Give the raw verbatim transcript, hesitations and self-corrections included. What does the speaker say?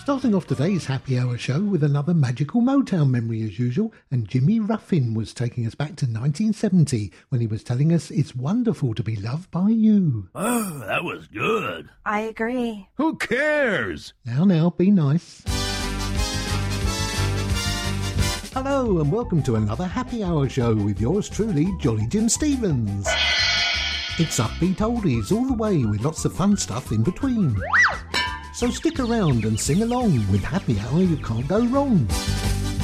Starting off today's Happy Hour show with another magical Motown memory as usual, and Jimmy Ruffin was taking us back to nineteen seventy when he was telling us it's wonderful to be loved by you. Oh, that was good. I agree. Who cares? Now, now, be nice. Hello and welcome to another Happy Hour show with yours truly, Jolly Jim Stevens. It's upbeat oldies all the way with lots of fun stuff in between. So stick around and sing along with Happy Hour, you can't go wrong.